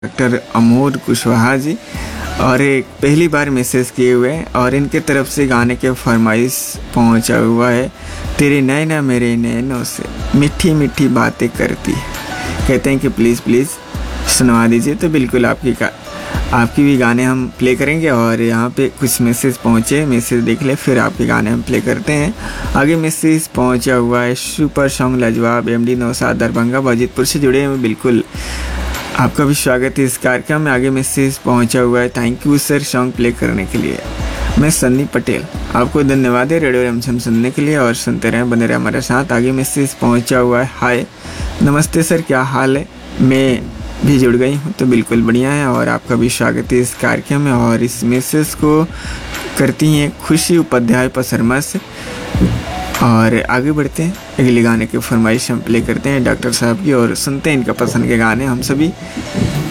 Doctor Amod Kushwaha ji, और एक पहली बार मैसेज किए हुए हैं और इनके तरफ से गाने के फरमाइश पहुंचा हुआ है। तेरे नैना मेरे नैनों से मीठी मीठी बातें करती है। कहते हैं कि प्लीज़ सुनवा दीजिए। तो बिल्कुल आपकी भी गाने हम प्ले करेंगे। और यहाँ पे कुछ मैसेज पहुँचे, मैसेज देख ले फिर आपके गाने हम प्ले करते हैं। आगे मैसेज पहुँचा हुआ है, सुपर सॉन्ग लाजवाब, MD नौशाद दरभंगा बाजितपुर से जुड़े हैं। बिल्कुल आपका भी स्वागत है इस कार्यक्रम में। आगे मैसेज पहुंचा हुआ है, thank you sir song play करने के लिए। मैं सन्नी पटेल, आपको धन्यवाद है रेडियो रिमझिम सुनने के लिए और सुनते रहें, बने रहे हमारे साथ। आगे मैसेज पहुंचा हुआ है, हाय नमस्ते सर, क्या हाल है, मैं भी जुड़ गई हूँ। तो बिल्कुल बढ़िया है और आपका भी स्वागत है इस कार्यक्रम में। और इस मैसेज को करती हैं खुशी उपाध्याय पसरमा से। और आगे बढ़ते हैं, अगले गाने की फरमाइश हम प्ले करते हैं डॉक्टर साहब की और सुनते हैं इनका पसंद के गाने हम सभी।